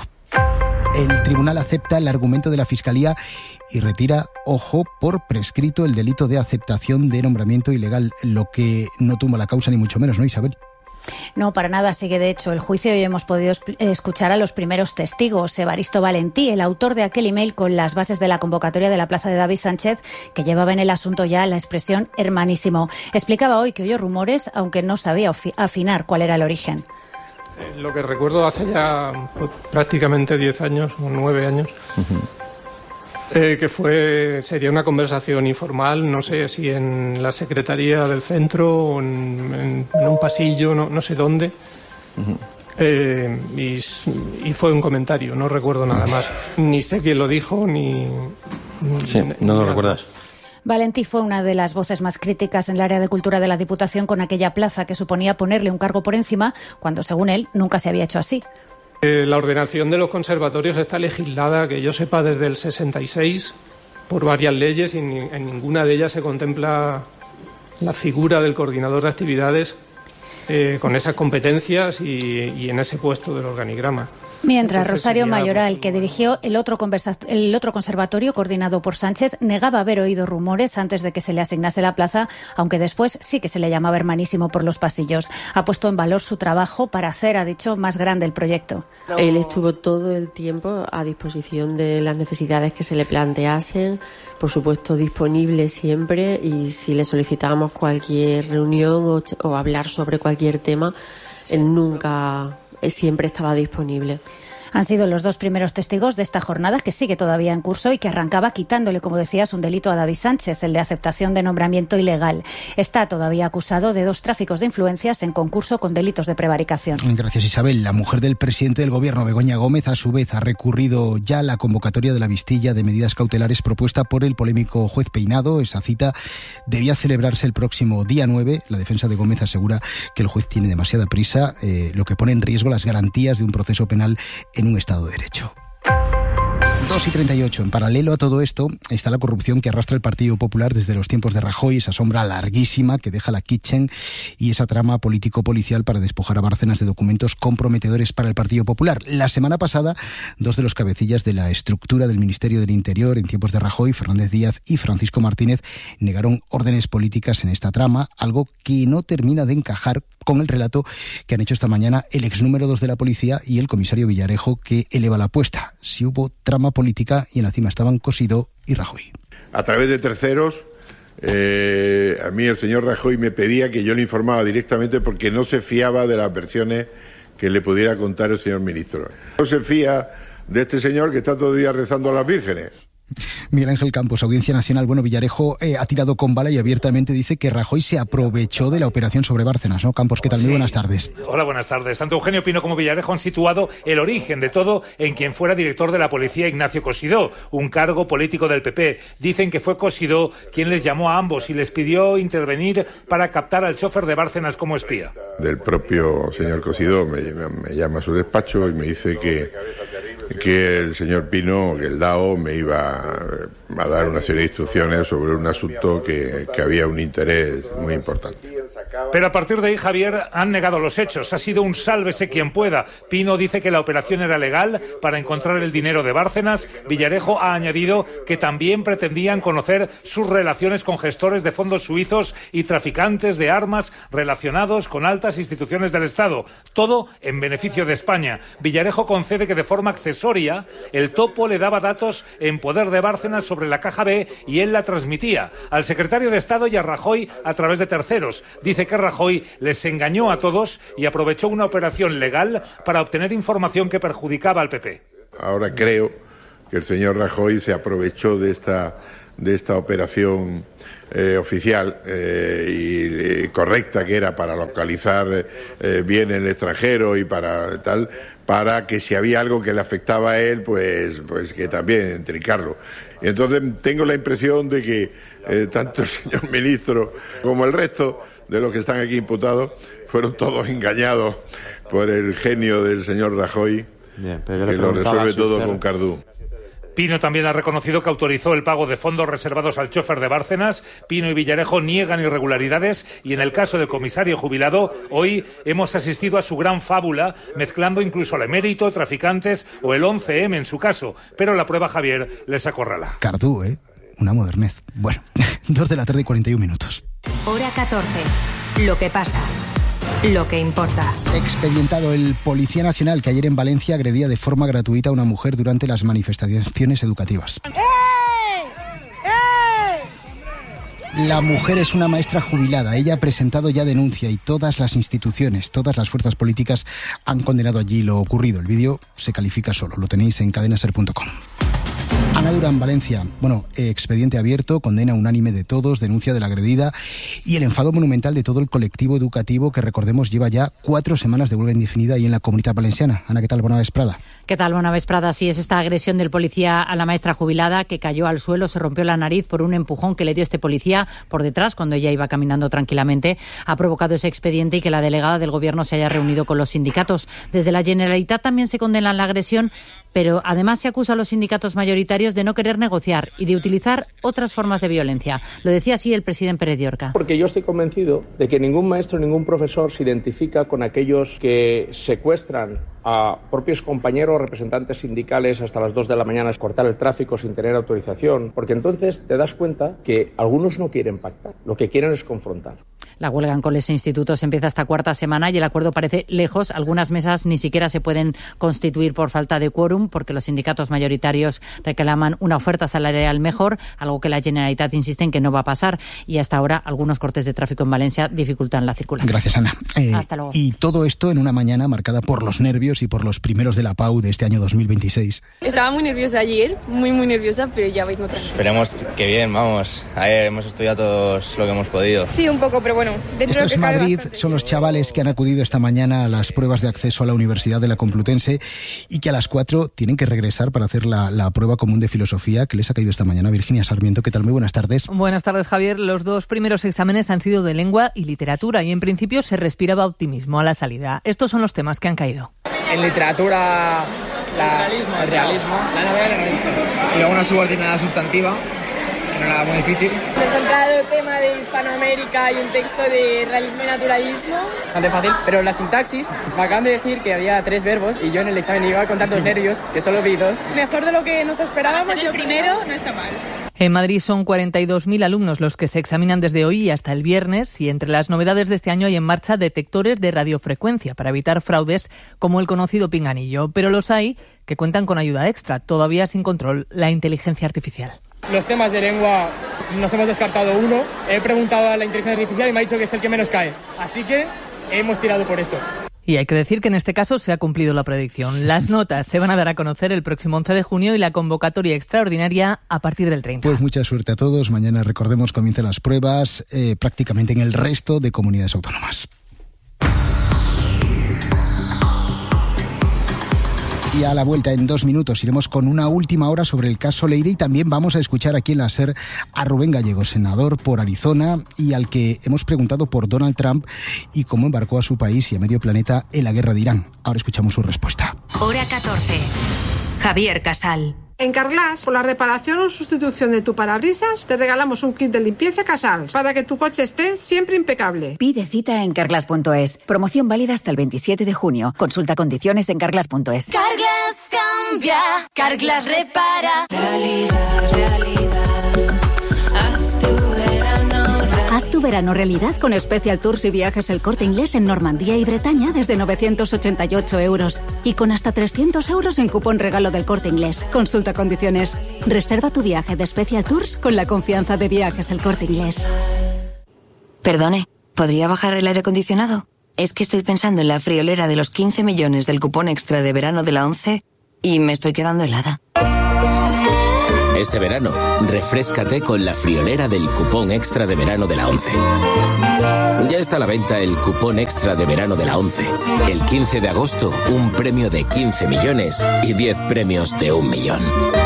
El tribunal acepta el argumento de la Fiscalía y retira, ojo, por prescrito el delito de aceptación de nombramiento ilegal, lo que no tumba la causa ni mucho menos, ¿no, Isabel? No, para nada. Sigue, de hecho, el juicio y hemos podido escuchar a los primeros testigos. Evaristo Valentí, el autor de aquel email con las bases de la convocatoria de la plaza de David Sánchez, que llevaba en el asunto ya la expresión hermanísimo. Explicaba hoy que oyó rumores, aunque no sabía afinar cuál era el origen. Lo que recuerdo hace ya prácticamente 10 años, o 9 años, que sería una conversación informal, no sé si en la secretaría del centro o en un pasillo, no sé dónde. Y fue un comentario, no recuerdo nada más. Ni sé quién lo dijo, ni... Sí, no lo recuerdas. Valentí fue una de las voces más críticas en el área de cultura de la Diputación con aquella plaza que suponía ponerle un cargo por encima, cuando, según él, nunca se había hecho así. La ordenación de los conservatorios está legislada, que yo sepa, desde el 66 por varias leyes y en ninguna de ellas se contempla la figura del coordinador de actividades con esas competencias y en ese puesto del organigrama. Mientras Rosario Mayoral, que dirigió el otro conservatorio coordinado por Sánchez, negaba haber oído rumores antes de que se le asignase la plaza, aunque después sí que se le llamaba hermanísimo por los pasillos. Ha puesto en valor su trabajo para hacer, ha dicho, más grande el proyecto. Él estuvo todo el tiempo a disposición de las necesidades que se le planteasen, por supuesto disponible siempre, y si le solicitábamos cualquier reunión o hablar sobre cualquier tema, él nunca... siempre estaba disponible. Han sido los dos primeros testigos de esta jornada, que sigue todavía en curso y que arrancaba quitándole, como decías, un delito a David Sánchez, el de aceptación de nombramiento ilegal. Está todavía acusado de 2 tráficos de influencias en concurso con delitos de prevaricación. Gracias, Isabel. La mujer del presidente del Gobierno, Begoña Gómez, a su vez ha recurrido ya a la convocatoria de la vistilla de medidas cautelares propuesta por el polémico juez Peinado. Esa cita debía celebrarse el próximo día 9. La defensa de Gómez asegura que el juez tiene demasiada prisa, lo que pone en riesgo las garantías de un proceso penal en en un Estado de Derecho. 2:38. En paralelo a todo esto está la corrupción que arrastra el Partido Popular desde los tiempos de Rajoy, esa sombra larguísima que deja la Kitchen y esa trama político-policial para despojar a Bárcenas de documentos comprometedores para el Partido Popular. La semana pasada, dos de los cabecillas de la estructura del Ministerio del Interior en tiempos de Rajoy, Fernández Díaz y Francisco Martínez, negaron órdenes políticas en esta trama, algo que no termina de encajar con el relato que han hecho esta mañana el ex número 2 de la policía y el comisario Villarejo, que eleva la apuesta. Si hubo trama política y en la cima estaban Cosidó y Rajoy. A través de terceros, a mí el señor Rajoy me pedía que yo le informaba directamente porque no se fiaba de las versiones que le pudiera contar el señor ministro. No se fía de este señor que está todo el día rezando a las vírgenes. Miguel Ángel Campos, Audiencia Nacional. Bueno, Villarejo ha tirado con bala y abiertamente dice que Rajoy se aprovechó de la operación sobre Bárcenas, ¿no? Campos, ¿qué tal? Muy buenas tardes. Hola, buenas tardes. Tanto Eugenio Pino como Villarejo han situado el origen de todo en quien fuera director de la policía, Ignacio Cosidó, un cargo político del PP. Dicen que fue Cosidó quien les llamó a ambos y les pidió intervenir para captar al chofer de Bárcenas como espía. Del propio señor Cosidó me llama a su despacho y me dice que el señor Pino, que el DAO, me iba a dar una serie de instrucciones sobre un asunto que había un interés muy importante. Pero a partir de ahí, Javier, han negado los hechos. Ha sido un sálvese quien pueda. Pino dice que la operación era legal para encontrar el dinero de Bárcenas. Villarejo ha añadido que también pretendían conocer sus relaciones con gestores de fondos suizos y traficantes de armas relacionados con altas instituciones del Estado. Todo en beneficio de España. Villarejo concede que de forma accesoria el topo le daba datos en poder de Bárcenas sobre la Caja B y él la transmitía al secretario de Estado y a Rajoy a través de terceros. Dice que Rajoy les engañó a todos y aprovechó una operación legal para obtener información que perjudicaba al PP. Ahora creo que el señor Rajoy se aprovechó de esta operación oficial y correcta que era para localizar bien el extranjero y para que si había algo que le afectaba a él, pues que también entricarlo. Y entonces tengo la impresión de que tanto el señor ministro como el resto de los que están aquí imputados fueron todos engañados por el genio del señor Rajoy, que lo resuelve todo con Cardú. Pino también ha reconocido que autorizó el pago de fondos reservados al chofer de Bárcenas. Pino y Villarejo niegan irregularidades y en el caso del comisario jubilado, hoy hemos asistido a su gran fábula, mezclando incluso al emérito, traficantes o el 11M en su caso. Pero la prueba, Javier, les acorrala. Cardú, una modernez. Bueno, 2:41 p.m. Hora 14. Lo que pasa. Lo que importa. Expedientado el Policía Nacional que ayer en Valencia agredía de forma gratuita a una mujer durante las manifestaciones educativas. La mujer es una maestra jubilada. Ella ha presentado ya denuncia y todas las instituciones, todas las fuerzas políticas han condenado allí lo ocurrido. El vídeo se califica solo. Lo tenéis en cadenaser.com. Ana Durán, Valencia. Bueno, expediente abierto, condena unánime de todos, denuncia de la agredida y el enfado monumental de todo el colectivo educativo que, recordemos, lleva ya 4 semanas de huelga indefinida ahí en la Comunitat Valenciana. Ana, ¿qué tal? Bona vesprada. ¿Qué tal? Bona vesprada. Sí, es esta agresión del policía a la maestra jubilada que cayó al suelo, se rompió la nariz por un empujón que le dio este policía por detrás cuando ella iba caminando tranquilamente. Ha provocado ese expediente y que la delegada del Gobierno se haya reunido con los sindicatos. Desde la Generalitat también se condena la agresión, pero además se acusa a los sindicatos mayoritarios de no querer negociar y de utilizar otras formas de violencia. Lo decía así el presidente Pérez de Orca. Porque yo estoy convencido de que ningún maestro, ningún profesor se identifica con aquellos que secuestran a propios compañeros, representantes sindicales hasta las 2 de la mañana, es cortar el tráfico sin tener autorización, porque entonces te das cuenta que algunos no quieren pactar, lo que quieren es confrontar. La huelga en coles e institutos empieza esta 4ª semana y el acuerdo parece lejos. Algunas mesas ni siquiera se pueden constituir por falta de quórum, porque los sindicatos mayoritarios reclaman una oferta salarial mejor, algo que la Generalitat insiste en que no va a pasar. Y hasta ahora algunos cortes de tráfico en Valencia dificultan la circulación. Gracias, Ana. Hasta luego. Y todo esto en una mañana marcada por los nervios y por los primeros de la PAU de este año 2026. Estaba muy nerviosa ayer, muy nerviosa, pero ya vengo tranquila. Esperemos que bien, vamos. A ver, hemos estudiado todos lo que hemos podido. Sí, un poco, pero bueno, dentro de lo que cabe. Madrid son los chavales que han acudido esta mañana a las pruebas de acceso a la Universidad de la Complutense y que a las 4 tienen que regresar para hacer la prueba común de filosofía que les ha caído esta mañana. Virginia Sarmiento, ¿qué tal? Muy buenas tardes. Buenas tardes, Javier. Los 2 primeros exámenes han sido de lengua y literatura y en principio se respiraba optimismo a la salida. Estos son los temas que han caído. En literatura el realismo, la novela era realista. Y luego una subordinada sustantiva, que no era muy difícil. Me he centrado el tema de Hispanoamérica y un texto de realismo y naturalismo. Bastante fácil, pero la sintaxis, me acaban de decir que había 3 verbos y yo en el examen iba con tantos nervios que solo vi 2. Mejor de lo que nos esperábamos. Yo primero no está mal. En Madrid son 42.000 alumnos los que se examinan desde hoy y hasta el viernes, y entre las novedades de este año hay en marcha detectores de radiofrecuencia para evitar fraudes como el conocido pinganillo, pero los hay que cuentan con ayuda extra, todavía sin control, la inteligencia artificial. Los temas de lengua nos hemos descartado uno, he preguntado a la inteligencia artificial y me ha dicho que es el que menos cae, así que hemos tirado por eso. Y hay que decir que en este caso se ha cumplido la predicción. Las notas se van a dar a conocer el próximo 11 de junio y la convocatoria extraordinaria a partir del 30. Pues mucha suerte a todos. Mañana, recordemos, comienzan las pruebas prácticamente en el resto de comunidades autónomas. Y a la vuelta, en 2 minutos, iremos con una última hora sobre el caso Leire y también vamos a escuchar aquí en la SER a Rubén Gallego, senador por Arizona, y al que hemos preguntado por Donald Trump y cómo embarcó a su país y a medio planeta en la guerra de Irán. Ahora escuchamos su respuesta. Hora 14. Javier Casal. En Carglass, por la reparación o sustitución de tu parabrisas, te regalamos un kit de limpieza Casals para que tu coche esté siempre impecable. Pide cita en carglass.es. Promoción válida hasta el 27 de junio. Consulta condiciones en carglass.es. Carglass cambia, Carglass repara. Realidad. Haz tu verano realidad con Special Tours y Viajes El Corte Inglés en Normandía y Bretaña desde 988 euros y con hasta 300 euros en cupón regalo del Corte Inglés. Consulta condiciones. Reserva tu viaje de Special Tours con la confianza de Viajes El Corte Inglés. Perdone, ¿podría bajar el aire acondicionado? Es que estoy pensando en la friolera de los 15 millones del cupón extra de verano de la 11 y me estoy quedando helada. Este verano, refréscate con la friolera del cupón extra de verano de la 11. Ya está a la venta el cupón extra de verano de la 11. El 15 de agosto, un premio de 15 millones y 10 premios de 1 millón.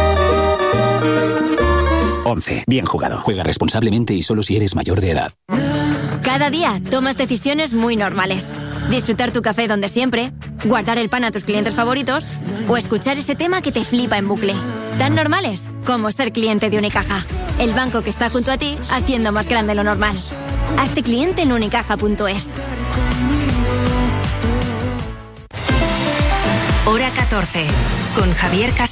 11. Bien jugado. Juega responsablemente y solo si eres mayor de edad. Cada día tomas decisiones muy normales. Disfrutar tu café donde siempre, guardar el pan a tus clientes favoritos o escuchar ese tema que te flipa en bucle. Tan normales como ser cliente de Unicaja. El banco que está junto a ti haciendo más grande lo normal. Hazte cliente en unicaja.es. Hora 14. Con Javier Casal.